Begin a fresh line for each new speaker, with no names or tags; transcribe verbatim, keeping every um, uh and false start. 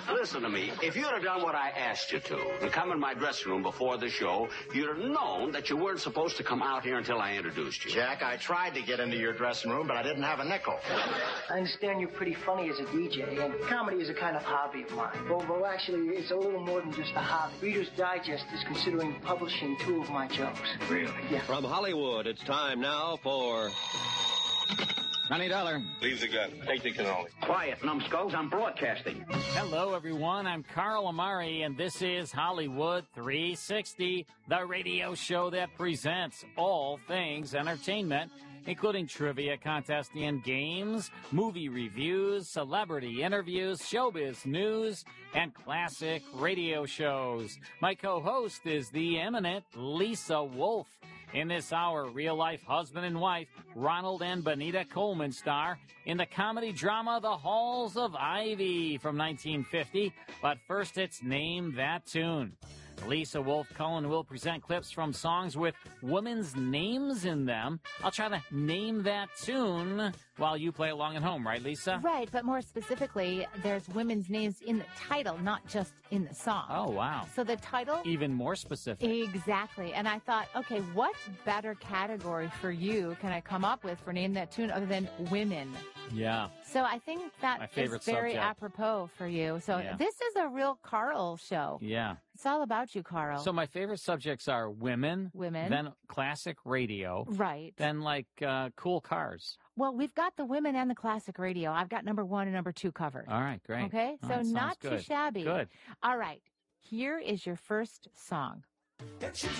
Listen to me. If you'd have done what I asked you to and come in my dressing room before the show, you'd have known that you weren't supposed to come out here until I introduced you.
Jack, I tried to get into your dressing room, but I didn't have a nickel.
I understand you're pretty funny as a D J, and comedy is a kind of hobby of mine. Well, well, actually, it's a little more than just a hobby. Reader's Digest is considering publishing two of my jokes.
Really?
Yeah.
From Hollywood, it's time now for...
Twenty dollar.
Leave the gun. Take the cannoli.
Quiet, numbskulls. I'm broadcasting.
Hello, everyone. I'm Carl Amari, and this is Hollywood three sixty, the radio show that presents all things entertainment, including trivia contests and games, movie reviews, celebrity interviews, showbiz news, and classic radio shows. My co-host is the eminent Lisa Wolf. In this hour, real-life husband and wife Ronald and Benita Coleman star in the comedy drama The Halls of Ivy from nineteen fifty. But first, it's Name That Tune. Lisa Wolf Cohen will present clips from songs with women's names in them. I'll try to name that tune while you play along at home, right, Lisa?
Right, but more specifically, there's women's names in the title, not just in the song.
Oh, wow.
So the title...
Even more specific.
Exactly. And I thought, okay, what better category for you can I come up with for Name That Tune other than women?
Yeah.
So I think that is very
subject.
apropos for you. So
yeah.
This is a real Carl show.
Yeah.
It's all about you, Carl.
So my favorite subjects are women.
Women.
Then classic radio.
Right.
Then like uh, cool cars.
Well, we've got the women and the classic radio. I've got number one and number two covered.
All right, great.
Okay,
All
so
right,
not
good.
too shabby.
Good.
All right, here is your first song.